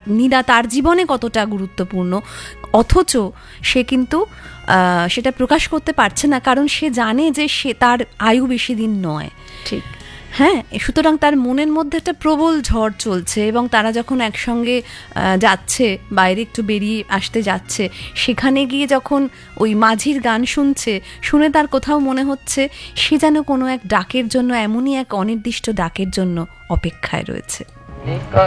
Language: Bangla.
নীলা তার জীবনে কতটা গুরুত্বপূর্ণ, অথচ সে কিন্তু সেটা প্রকাশ করতে পারছে না, কারণ সে জানে যে সে তার আয়ু বেশি দিন নয়। ঠিক। হ্যাঁ, সুতরাং তার মনের মধ্যে একটা প্রবল ঝড় চলছে, এবং তারা যখন একসঙ্গে যাচ্ছে, বাইরে একটু বেরিয়ে আসতে যাচ্ছে, সেখানে গিয়ে যখন ওই মাঝির গান শুনে তার কোথাও মনে হচ্ছে সে যেন কোনো এক ডাকের জন্য, এমনই এক অনির্দিষ্ট ডাকের জন্য অপেক্ষায় রয়েছে।